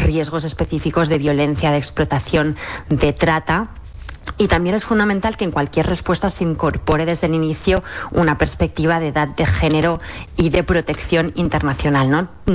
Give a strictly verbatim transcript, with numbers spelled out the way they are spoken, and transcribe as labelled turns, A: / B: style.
A: riesgos específicos de violencia, de explotación, de trata. Y también es fundamental que en cualquier respuesta se incorpore desde el inicio una perspectiva de edad, de género y de protección internacional, ¿no?